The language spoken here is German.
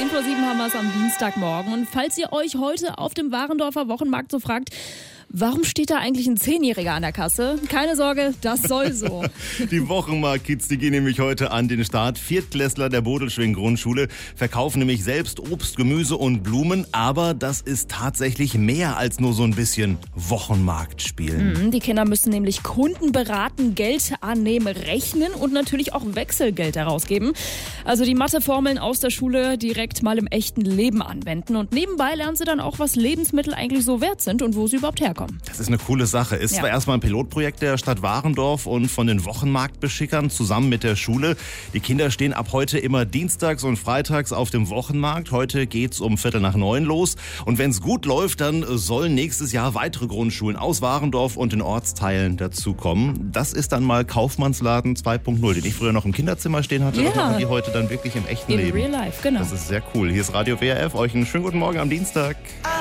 10:07 haben wir es am Dienstagmorgen. Und falls ihr euch heute auf dem Warendorfer Wochenmarkt so fragt, warum steht da eigentlich ein 10-Jähriger an der Kasse? Keine Sorge, das soll so. Die Wochenmarkt-Kids, die gehen nämlich heute an den Start. Viertklässler der Bodelschwing-Grundschule verkaufen nämlich selbst Obst, Gemüse und Blumen. Aber das ist tatsächlich mehr als nur so ein bisschen Wochenmarkt spielen. Die Kinder müssen nämlich Kunden beraten, Geld annehmen, rechnen und natürlich auch Wechselgeld herausgeben. Also die Matheformeln aus der Schule direkt mal im echten Leben anwenden. Und nebenbei lernen sie dann auch, was Lebensmittel eigentlich so wert sind und wo sie überhaupt herkommen. Das ist eine coole Sache. Ist zwar erstmal ein Pilotprojekt der Stadt Warendorf und von den Wochenmarktbeschickern zusammen mit der Schule. Die Kinder stehen ab heute immer dienstags und freitags auf dem Wochenmarkt. Heute geht's um 8:45 los. Und wenn es gut läuft, dann sollen nächstes Jahr weitere Grundschulen aus Warendorf und den Ortsteilen dazukommen. Das ist dann mal Kaufmannsladen 2.0, den ich früher noch im Kinderzimmer stehen hatte. Das machen die heute dann wirklich im echten Leben. In real life, genau. Das ist sehr cool. Hier ist Radio WRF. Euch einen schönen guten Morgen am Dienstag.